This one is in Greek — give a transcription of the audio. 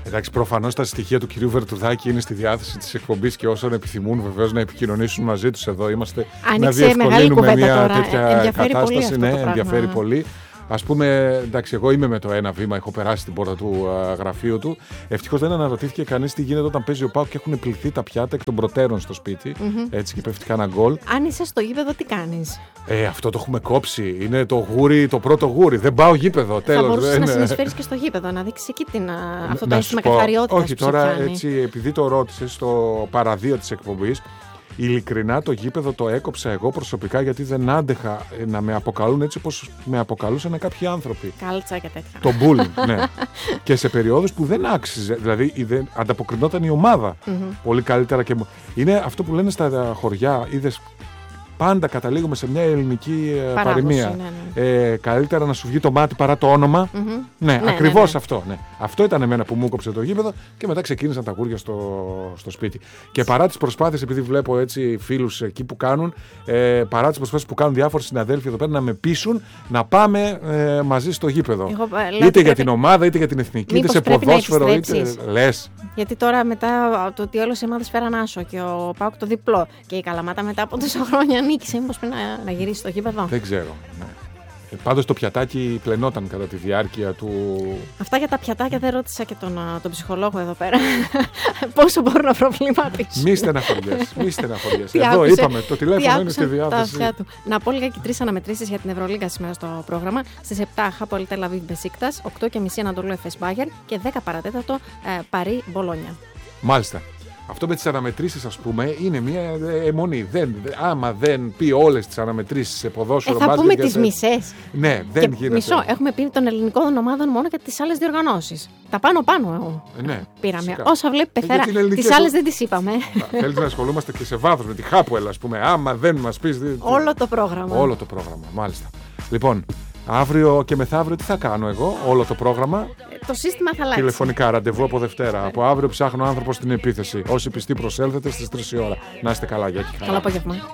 Εντάξει, προφανώς τα στοιχεία του κυρίου Βερτουδάκη είναι στη διάθεση της εκπομπής και όσων επιθυμούν βεβαίως να επικοινωνήσουν μαζί τους εδώ είμαστε. Άνοιξε να διευκολύνουμε μια τέτοια κατάσταση. Ενδιαφέρει πολύ. Ας πούμε, εντάξει, εγώ είμαι με το ένα βήμα, έχω περάσει την πόρτα του γραφείου του. Ευτυχώς δεν αναρωτήθηκε κανείς τι γίνεται όταν παίζει ο ΠΑΟΚ και έχουν πληθεί τα πιάτα εκ των προτέρων στο σπίτι. Έτσι και πέφτει κανένα γκολ. Αν είσαι στο γήπεδο, τι κάνεις? Αυτό το έχουμε κόψει. Είναι το γούρι, το πρώτο γούρι. Δεν πάω γήπεδο. Τέλος. Θα μπορούσες να συνεισφέρεις και στο γήπεδο, να δείξεις εκεί αυτό το αίσθημα καθαριότητας. Όχι, τώρα έτσι, επειδή το ρώτησες στο παραδείο της εκπομπής. Ειλικρινά το γήπεδο το έκοψα εγώ προσωπικά γιατί δεν άντεχα να με αποκαλούν έτσι όπως με αποκαλούσαν κάποιοι άνθρωποι. Κάλτσα και τέτοια. Το bullying, ναι. Και σε περιόδους που δεν άξιζε, δηλαδή ανταποκρινόταν η ομάδα πολύ καλύτερα. Είναι αυτό που λένε στα χωριά, είδες. Πάντα καταλήγουμε σε μια ελληνική παροιμία. Ναι. Καλύτερα να σου βγει το μάτι παρά το όνομα. Ναι, ακριβώς αυτό. Ναι. Αυτό ήταν εμένα που μου κόψε το γήπεδο και μετά ξεκίνησαν τα γούρια στο σπίτι. Και παρά τις προσπάθειες, επειδή βλέπω έτσι φίλους εκεί που κάνουν, παρά τις προσπάθειες που κάνουν διάφοροι συναδέλφοι εδώ πέρα να με πείσουν να πάμε μαζί στο γήπεδο. Είτε για την ομάδα, είτε για την εθνική, είτε σε ποδόσφαιρο, είτε λες. Γιατί τώρα μετά το ότι όλες οι ομάδες φέραν άσο και ο ΠΑΟΚ το διπλό και η Καλαμάτα μετά από τόσα χρόνια νίκησε, μήπως πρέπει να γυρίσει στο γήπεδο? Δεν ξέρω. Ναι. Πάντως το πιατάκι πλενόταν κατά τη διάρκεια του. Αυτά για τα πιατάκια δεν ρώτησα και τον ψυχολόγο εδώ πέρα. Πόσο μπορούν να προβληματίσουν. Μη στεναχωριές. Εδώ είπαμε, το τηλέφωνο είναι στη διάθεση. Να πω λίγα και 3 αναμετρήσεις για την Ευρωλίγκα σήμερα στο πρόγραμμα. Στις 7 Χάπολ Τελ Αβίβ Μπεσίκτας, 8:30 Ανατολού Εφές Μπάγερν και 10 παρατέταρτο Παρί Μπολόνια. Μάλιστα. Αυτό με τις αναμετρήσεις, ας πούμε, είναι μια αιμονή. Άμα δεν πει όλες τις αναμετρήσεις σε ποδόσφαιρο, θα πούμε τις μισές. Ναι, δεν γίνεται. Μισό. Έχουμε πει των ελληνικών ομάδων μόνο και τις άλλες διοργανώσεις. Τα πάνω πήραμε. Φυσικά. Όσα βλέπει πεθερά. Τις άλλες δεν τις είπαμε. Θέλεις να ασχολούμαστε και σε βάθος με τη Χάπουελ, ας πούμε. Άμα δεν μας πεις. Όλο το πρόγραμμα. Όλο το πρόγραμμα, μάλιστα. Λοιπόν, αύριο και μεθαύριο τι θα κάνω εγώ, όλο το πρόγραμμα. Το σύστημα θα αλλάξει. Τηλεφωνικά, ραντεβού από Δευτέρα. Από αύριο ψάχνω άνθρωπο στην επίθεση. Όσοι πιστοί προσέλθετε στις 3 η ώρα. Να είστε καλά, Γιάκη. Καλό απόγευμα.